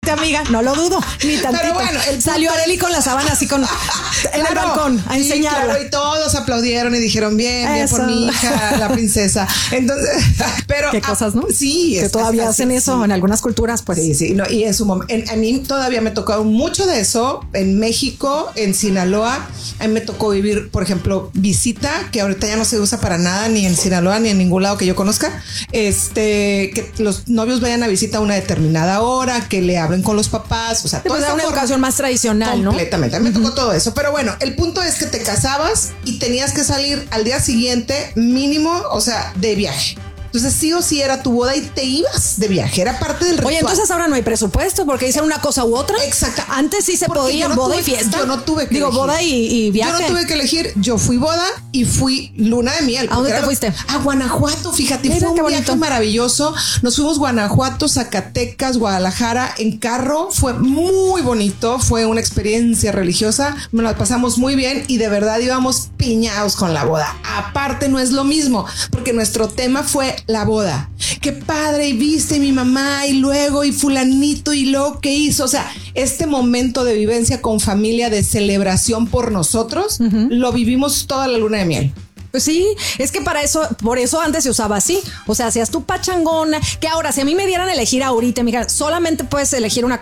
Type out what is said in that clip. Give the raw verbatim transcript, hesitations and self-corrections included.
Fíjate, amiga, no lo dudo, ni tantito. Pero bueno, el salió punto Arely es- con la sábana así con en el Claro, balcón a sí, enseñarla. claro, y todos aplaudieron y dijeron bien, bien por Eso. mi hija, la princesa. Entonces, pero Qué cosas, ¿no? Sí, que es- todavía es- hacen sí, eso sí. en algunas culturas, pues. Sí, sí, no, y en su momento, a mí todavía me tocó mucho de eso en México, en Sinaloa. A mí me tocó vivir, por ejemplo, visita, que ahorita ya no se usa para nada, ni en Sinaloa, ni en ningún lado que yo conozca. Este, que los novios vayan a visita a una determinada hora, que le hablen con los papás, o sea, Pues toda era esa una forma- educación más tradicional, ¿no? Completamente. A mí me tocó todo eso. Pero bueno, el punto es que te casabas y tenías que salir al día siguiente mínimo, o sea, de viaje. Entonces sí o sí era tu boda y te ibas de viaje. Era parte del ritual. Oye, entonces ahora no hay presupuesto porque dicen una cosa u otra. Exacto. Antes sí se Porque podía yo no boda tuve- y fiesta. yo no tuve que Digo, elegir. boda y, y viaje. Yo no tuve que elegir. Yo fui boda y fui luna de miel. ¿A dónde porque te era- fuiste? A Guanajuato, fíjate. Mira, fue un qué viaje bonito. maravilloso. Nos fuimos Guanajuato, Zacatecas, Guadalajara en carro. Fue muy bonito. Fue una experiencia religiosa. Nos la pasamos muy bien y de verdad íbamos piñados con la boda. Aparte no es lo mismo porque nuestro tema fue la boda. Qué padre, y viste mi mamá y luego y fulanito y luego qué hizo. O sea, este momento de vivencia con familia, de celebración por nosotros, lo vivimos toda la luna de miel. Pues sí, es que para eso, por eso antes se usaba así. O sea, hacías tu pachangona, que ahora, si a mí me dieran a elegir ahorita, mira, solamente puedes elegir una